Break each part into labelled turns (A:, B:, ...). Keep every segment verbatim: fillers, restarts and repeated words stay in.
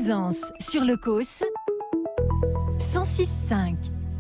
A: Présence sur le Causse cent six virgule cinq.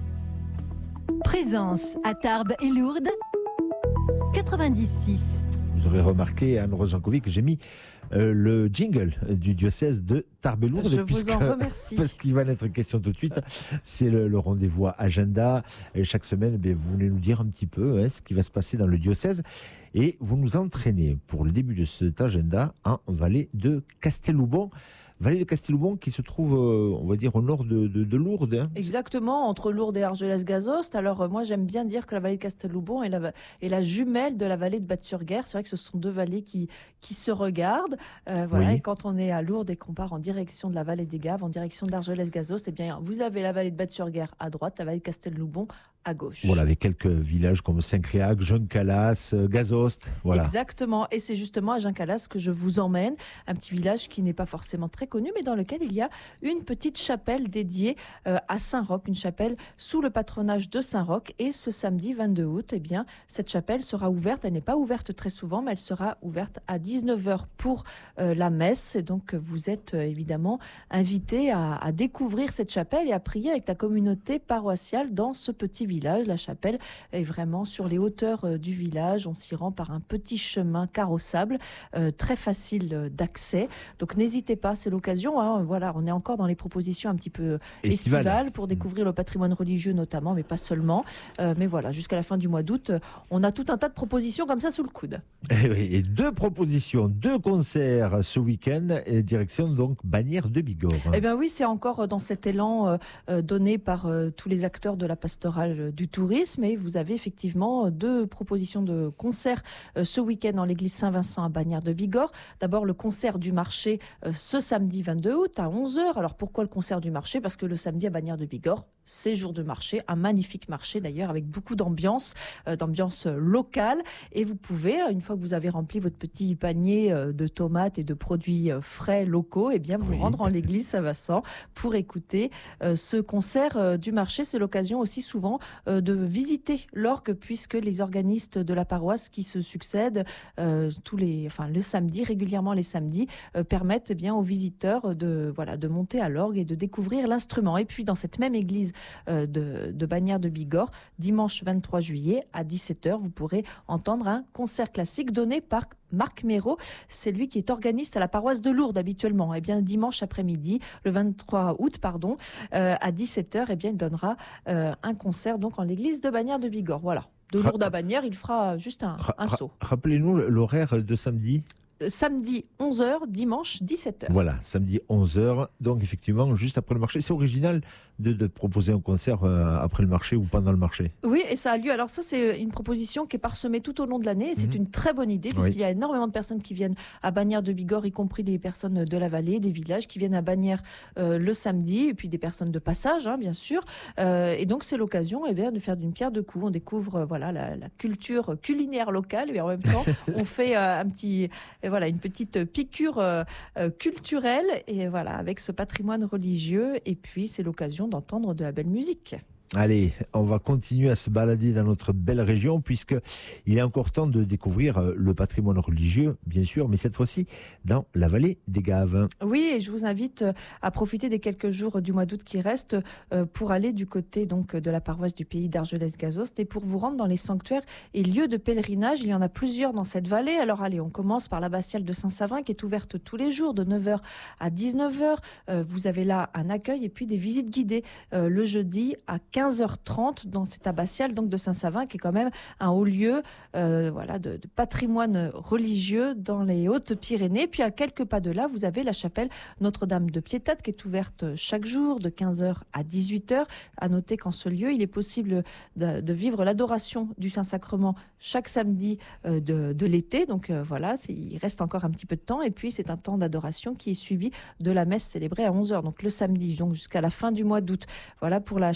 A: Présence à Tarbes et Lourdes quatre-vingt-dix virgule six.
B: Vous aurez remarqué, Anne-Rose Jancovic, que j'ai mis euh, le jingle du diocèse de Tarbes et Lourdes.
C: Je
B: puisque,
C: vous en remercie.
B: Parce qu'il va en être question tout de suite. C'est le, le rendez-vous agenda. Et chaque semaine, eh vous voulez nous dire un petit peu hein, ce qui va se passer dans le diocèse. Et vous nous entraînez pour le début de cet agenda en vallée de Casteloubon. Vallée de Casteloubon qui se trouve, euh, on va dire, au nord de, de, de Lourdes. Hein.
C: Exactement, entre Lourdes et Argelès-Gazost. Alors euh, moi j'aime bien dire que la vallée de Casteloubon est la, est la jumelle de la vallée de Batte-sur-Guer. C'est vrai que ce sont deux vallées qui, qui se regardent. Euh, voilà.
B: Oui.
C: Et quand on est à Lourdes et qu'on part en direction de la vallée des Gaves, en direction d'Argelès-Gazost, eh bien vous avez la vallée de Batte-sur-Guer à droite, la vallée de Casteloubon à gauche.
B: Voilà, avec quelques villages comme Saint-Cléac, Juncalas, euh, Gazost. Voilà.
C: Exactement, et c'est justement à Juncalas que je vous emmène, un petit village qui n'est pas forcément très connu, mais dans lequel il y a une petite chapelle dédiée euh, à Saint-Roch, une chapelle sous le patronage de Saint-Roch. Et ce samedi vingt-deux août, eh bien, cette chapelle sera ouverte. Elle n'est pas ouverte très souvent, mais elle sera ouverte à dix-neuf heures pour euh, la messe. Et donc, vous êtes euh, évidemment invités à, à découvrir cette chapelle et à prier avec la communauté paroissiale dans ce petit village. La chapelle est vraiment sur les hauteurs euh, du village. On s'y rend par un petit chemin carrossable, euh, très facile euh, d'accès. Donc, n'hésitez pas, c'est l'occasion. Hein, voilà, on est encore dans les propositions un petit peu
B: Estival.
C: estivales pour découvrir le patrimoine religieux notamment, mais pas seulement. Euh, mais voilà, jusqu'à la fin du mois d'août, on a tout un tas de propositions comme ça sous le coude.
B: Et, oui, et deux propositions, deux concerts ce week-end, et direction donc Bagnères de Bigorre.
C: Eh bien oui, c'est encore dans cet élan euh, donné par euh, tous les acteurs de la pastorale euh, du tourisme. Et vous avez effectivement deux propositions de concerts euh, ce week-end dans l'église Saint-Vincent à Bagnères de Bigorre. D'abord le concert du marché euh, ce samedi vingt-deux août à onze heures. Alors pourquoi le concert du marché ? Parce que le samedi à Bagnères de Bigorre, c'est jour de marché, un magnifique marché d'ailleurs avec beaucoup d'ambiance, euh, d'ambiance locale. Et vous pouvez, une fois que vous avez rempli votre petit panier euh, de tomates et de produits euh, frais locaux, eh bien vous
B: Oui.
C: rendre en l'église Saint-Vincent pour écouter euh, ce concert euh, du marché. C'est l'occasion aussi souvent euh, de visiter l'orgue, puisque les organistes de la paroisse qui se succèdent euh, tous les, enfin le samedi, régulièrement les samedis, euh, permettent eh bien aux visiteurs de voilà de monter à l'orgue et de découvrir l'instrument. Et puis dans cette même église euh, de, de Bagnères de Bigorre, dimanche vingt-trois juillet à dix-sept heures, vous pourrez entendre un concert classique donné par Marc Méraud. C'est lui qui est organiste à la paroisse de Lourdes habituellement. Et bien dimanche après-midi, le vingt-trois août, pardon, euh, à dix-sept heures, et bien il donnera euh, un concert donc en l'église de Bagnères de Bigorre. Voilà. De Lourdes à Bagnères, il fera juste un, un saut.
B: Rappelez-nous l'horaire de samedi.
C: Samedi onze heures, dimanche dix-sept heures.
B: Voilà, samedi onze heures, donc effectivement juste après le marché. C'est original de, de proposer un concert euh, après le marché ou pendant le marché.
C: Oui, et ça a lieu. Alors ça, c'est une proposition qui est parsemée tout au long de l'année. Et c'est mmh. une très bonne idée, puisqu'il oui. y a énormément de personnes qui viennent à Bagnères de Bigorre, y compris des personnes de la vallée, des villages, qui viennent à Bagnères euh, le samedi, et puis des personnes de passage, hein, bien sûr. Euh, et donc c'est l'occasion eh bien, de faire d'une pierre deux coups. On découvre euh, voilà, la, la culture culinaire locale, et en même temps, on fait euh, un petit... Voilà, une petite piqûre euh, euh, culturelle et voilà, avec ce patrimoine religieux. Et puis, c'est l'occasion d'entendre de la belle musique.
B: Allez, on va continuer à se balader dans notre belle région, puisqu'il est encore temps de découvrir le patrimoine religieux, bien sûr, mais cette fois-ci dans la vallée des Gaves.
C: Oui, et je vous invite à profiter des quelques jours du mois d'août qui restent pour aller du côté donc de la paroisse du pays d'Argelès-Gazost et pour vous rendre dans les sanctuaires et lieux de pèlerinage. Il y en a plusieurs dans cette vallée. Alors allez, on commence par l'abbatiale de Saint-Savin qui est ouverte tous les jours de neuf heures à dix-neuf heures. Vous avez là un accueil et puis des visites guidées le jeudi à quinze heures trente dans cette abbatiale donc de Saint-Savin qui est quand même un haut lieu euh, voilà, de, de patrimoine religieux dans les Hautes-Pyrénées. Puis à quelques pas de là, vous avez la chapelle Notre-Dame de Piétate qui est ouverte chaque jour de quinze heures à dix-huit heures. À noter qu'en ce lieu, il est possible de, de vivre l'adoration du Saint-Sacrement chaque samedi euh, de, de l'été. Donc euh, voilà, il reste encore un petit peu de temps. Et puis c'est un temps d'adoration qui est suivi de la messe célébrée à onze heures. Donc le samedi, donc jusqu'à la fin du mois d'août. Voilà pour la chapelle Notre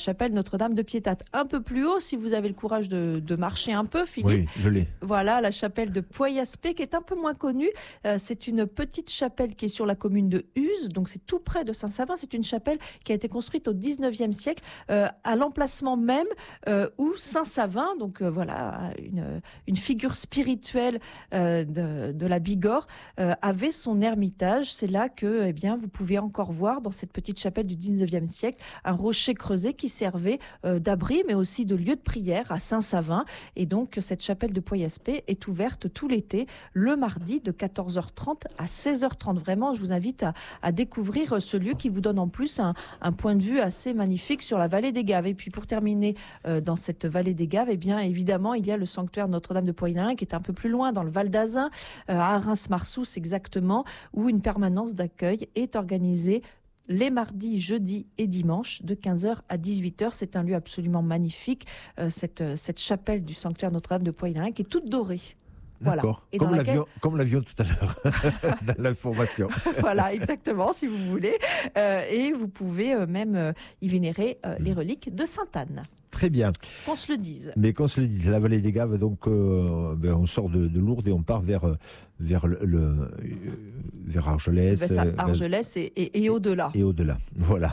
C: Notre-Dame de Piétat. Un peu plus haut, si vous avez le courage de, de marcher un peu, Philippe.
B: Oui, je l'ai.
C: Voilà, la chapelle de Poyaspé, qui est un peu moins connue. Euh, c'est une petite chapelle qui est sur la commune de Uzes, donc c'est tout près de Saint-Savin. C'est une chapelle qui a été construite au dix-neuvième siècle, euh, à l'emplacement même euh, où Saint-Savin, donc euh, voilà, une, une figure spirituelle euh, de, de la Bigorre, euh, avait son ermitage. C'est là que, eh bien, vous pouvez encore voir dans cette petite chapelle du dix-neuvième siècle un rocher creusé qui servait euh, d'abri, mais aussi de lieu de prière à Saint-Savin. Et donc, cette chapelle de Poyaspé est ouverte tout l'été, le mardi de quatorze heures trente à seize heures trente. Vraiment, je vous invite à, à découvrir ce lieu qui vous donne en plus un, un point de vue assez magnifique sur la vallée des Gaves. Et puis, pour terminer euh, dans cette vallée des Gaves, eh bien, évidemment, il y a le sanctuaire Notre-Dame de Poix-Lilin qui est un peu plus loin, dans le Val d'Azun, euh, à Reims-Marsous exactement, où une permanence d'accueil est organisée les mardis, jeudis et dimanches de quinze heures à dix-huit heures. C'est un lieu absolument magnifique, euh, cette, cette chapelle du sanctuaire Notre-Dame de Poix-Lilin qui est toute dorée. Voilà.
B: D'accord,
C: Et
B: comme,
C: dans laquelle...
B: l'avion, comme l'avion tout à l'heure, dans l'information.
C: Voilà, exactement, si vous voulez. Euh, et vous pouvez euh, même euh, y vénérer euh, les reliques de Sainte-Anne.
B: Très bien.
C: Qu'on se le dise.
B: Mais qu'on se le dise, la vallée des Gaves, donc euh, ben, on sort de, de Lourdes et on part vers, vers, le, le, vers Argelès.
C: Ben ça, Argelès et, et, et au-delà.
B: Et au-delà, voilà.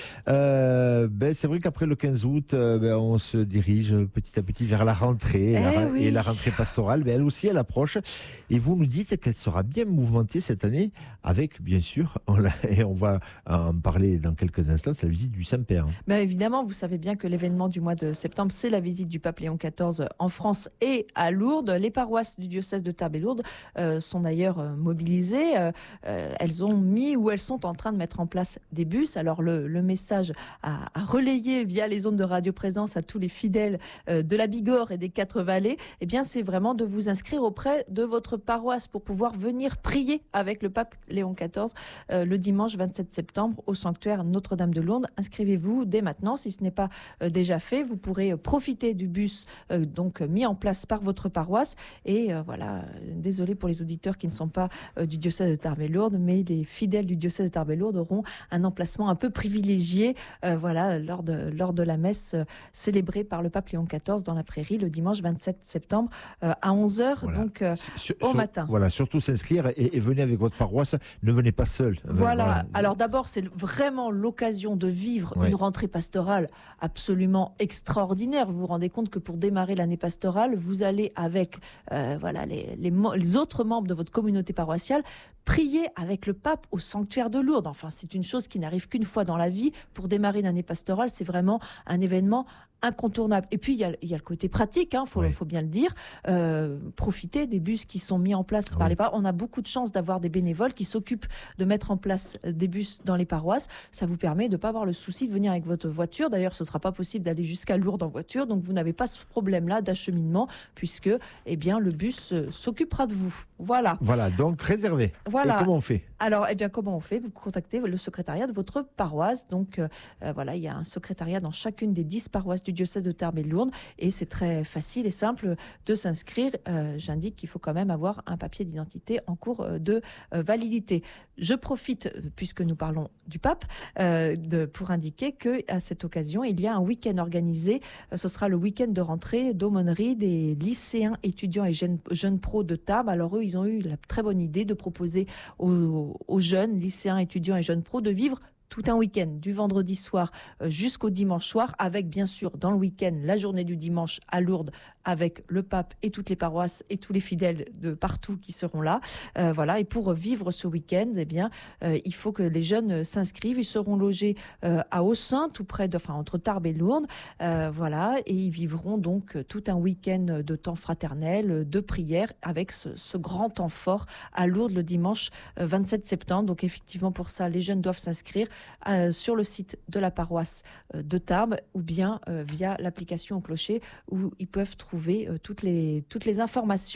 B: Euh, ben, c'est vrai qu'après le quinze août, euh, ben, on se dirige petit à petit vers la rentrée.
C: Eh
B: et, la,
C: oui.
B: et la rentrée pastorale, ben, elle aussi, elle approche. Et vous nous dites qu'elle sera bien mouvementée cette année avec, bien sûr, on l'a, et on va en parler dans quelques instants, c'est la visite du Saint-Père.
C: Ben évidemment, vous savez bien que l'événement du mois de septembre, c'est la visite du pape Léon quatorze en France et à Lourdes. Les paroisses du diocèse de Tarbes et Lourdes euh, sont d'ailleurs euh, mobilisées. Euh, euh, elles ont mis ou elles sont en train de mettre en place des bus. Alors le, le message à, à relayer via les ondes de radioprésence à tous les fidèles euh, de la Bigorre et des quatre vallées, eh bien c'est vraiment de vous inscrire auprès de votre paroisse pour pouvoir venir prier avec le pape Léon quatorze euh, le dimanche vingt-sept septembre au sanctuaire Notre-Dame de Lourdes. Inscrivez-vous dès maintenant si ce n'est pas euh, déjà fait. Vous pourrez profiter du bus euh, donc mis en place par votre paroisse. Et euh, voilà, euh, désolé pour les auditeurs qui ne sont pas euh, du diocèse de Tarbes et Lourdes, mais les fidèles du diocèse de Tarbes et Lourdes auront un emplacement un peu privilégié euh, voilà, lors, de, lors de la messe euh, célébrée par le pape Léon quatorze dans la prairie le dimanche vingt-sept septembre euh, à onze heures,
B: Voilà.
C: donc euh,
B: Sur-
C: au
B: sur-
C: matin.
B: Voilà, surtout s'inscrire et, et venez avec votre paroisse. Ne venez pas seul.
C: Voilà. Alors d'abord, c'est vraiment l'occasion de vivre
B: Ouais.
C: une rentrée pastorale absolument extraordinaire. Vous vous rendez compte que pour démarrer l'année pastorale, vous allez avec euh, voilà les, les, mo- les autres membres de votre communauté paroissiale prier avec le pape au sanctuaire de Lourdes. Enfin, c'est une chose qui n'arrive qu'une fois dans la vie. Pour démarrer une année pastorale, c'est vraiment un événement incontournable. Et puis, il y a, il y a le côté pratique, il hein, faut,
B: Oui.
C: faut bien le dire. Euh, profiter des bus qui sont mis en place par
B: Oui.
C: les paroisses. On a beaucoup de chance d'avoir des bénévoles qui s'occupent de mettre en place des bus dans les paroisses. Ça vous permet de ne pas avoir le souci de venir avec votre voiture. D'ailleurs, ce ne sera pas possible d'aller jusqu'à Lourdes en voiture. Donc, vous n'avez pas ce problème-là d'acheminement puisque eh bien, le bus euh, s'occupera de vous. Voilà.
B: Voilà, donc réservé.
C: Voilà.
B: Et comment on fait?
C: Alors, eh bien, comment on fait? Vous contactez le secrétariat de votre paroisse. Donc, euh, euh, voilà, il y a un secrétariat dans chacune des dix paroisses du diocèse de Tarbes et Lourdes. Et c'est très facile et simple de s'inscrire. Euh, J'indique qu'il faut quand même avoir un papier d'identité en cours euh, de euh, validité. Je profite, euh, puisque nous parlons du pape, euh, de, pour indiquer qu'à cette occasion, il y a un week-end organisé. Euh, ce sera le week-end de rentrée d'aumônerie des lycéens, étudiants et jeunes, jeunes pros de Tarbes. Alors, eux, ils ont eu la très bonne idée de proposer aux, aux jeunes, lycéens, étudiants et jeunes pros de vivre tout un week-end, du vendredi soir euh, jusqu'au dimanche soir, avec bien sûr dans le week-end la journée du dimanche à Lourdes, avec le pape et toutes les paroisses et tous les fidèles de partout qui seront là. Euh, voilà. Et pour vivre ce week-end, eh bien, euh, il faut que les jeunes s'inscrivent. Ils seront logés euh, à Aussin, tout près de, enfin entre Tarbes et Lourdes. Euh, voilà, et ils vivront donc tout un week-end de temps fraternel, de prière, avec ce, ce grand temps fort à Lourdes le dimanche euh, vingt-sept septembre. Donc effectivement, pour ça, les jeunes doivent s'inscrire euh, sur le site de la paroisse euh, de Tarbes ou bien euh, via l'application au clocher où ils peuvent trouver euh, toutes les, toutes les informations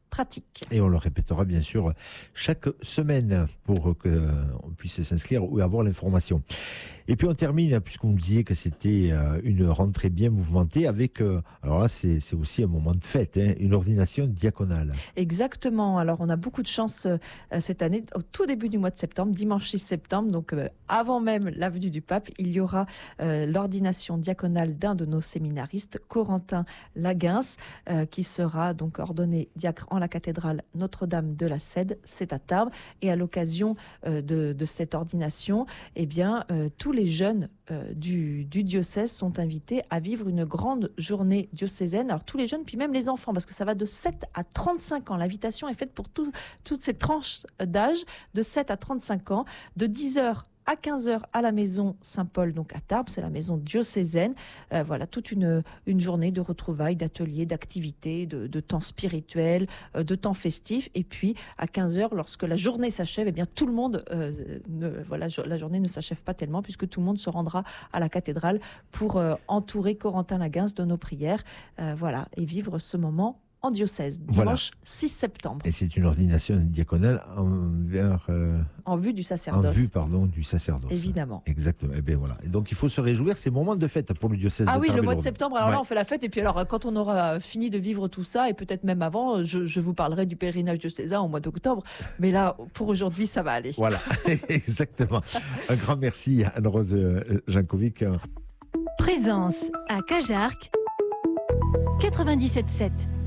C: pratique.
B: Et on le répétera bien sûr chaque semaine pour qu'on puisse s'inscrire ou avoir l'information. Et puis on termine, puisqu'on disait que c'était une rentrée bien mouvementée, avec, alors là c'est, c'est aussi un moment de fête, hein, une ordination diaconale.
C: Exactement, alors on a beaucoup de chance euh, cette année, au tout début du mois de septembre, dimanche six septembre, donc euh, avant même la venue du pape, il y aura euh, l'ordination diaconale d'un de nos séminaristes, Corentin Laguens, euh, qui sera donc ordonné diacre en la cathédrale Notre-Dame de la Cède, c'est à Tarbes, et à l'occasion euh, de, de cette ordination, eh bien, euh, tous les jeunes euh, du, du diocèse sont invités à vivre une grande journée diocésaine. Alors tous les jeunes, puis même les enfants, parce que ça va de sept à trente-cinq ans. L'invitation est faite pour tout, toutes ces tranches d'âge, de sept à trente-cinq ans, de dix heures à quinze heures à la maison Saint-Paul, donc à Tarbes, c'est la maison diocésaine. Euh, voilà, toute une, une journée de retrouvailles, d'ateliers, d'activités, de, de temps spirituel, euh, de temps festif. Et puis, à quinze heures, lorsque la journée s'achève, eh bien, tout le monde, euh, ne, voilà, la journée ne s'achève pas tellement, puisque tout le monde se rendra à la cathédrale pour euh, entourer Corentin Laguens de nos prières. Euh, voilà, et vivre ce moment en diocèse, dimanche voilà. six septembre.
B: Et c'est une ordination diaconale envers, euh,
C: en vue du sacerdoce.
B: En vue, pardon, du sacerdoce.
C: Évidemment.
B: Exactement. Et bien voilà. Et donc il faut se réjouir, c'est moment de fête pour le diocèse.
C: Ah
B: de
C: oui,
B: Tarbes
C: le mois de
B: Lourdes.
C: septembre, alors
B: ouais.
C: là on fait la fête, et puis alors quand on aura fini de vivre tout ça, et peut-être même avant, je, je vous parlerai du pèlerinage diocésain au mois d'octobre, mais là, pour aujourd'hui, ça va aller.
B: Voilà, exactement. Un grand merci à Anne-Rose Jankovic.
A: Présence à Cajarc, quatre-vingt-dix-sept sept.